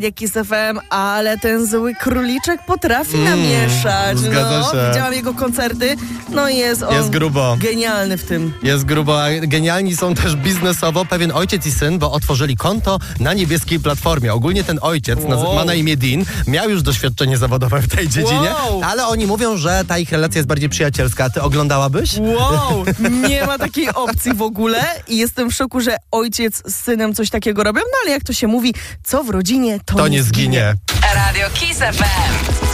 Kiss FM, ale ten zły króliczek potrafi namieszać. Zgadza się. Widziałam jego koncerty, no i jest on grubo. genialny w tym. Jest grubo, a genialni są też biznesowo pewien ojciec i syn, bo otworzyli konto na Niebieskiej Platformie. Ogólnie ten ojciec ma na imię Dean, miał już doświadczenie zawodowe w tej dziedzinie, ale oni mówią, że ta ich relacja jest bardziej przyjacielska. A ty oglądałabyś? Wow, nie ma takiej opcji w ogóle i jestem w szoku, że ojciec z synem coś takiego robią, no ale jak to się mówi, co w rodzinie, to nie zginie. Radio Kiss FM.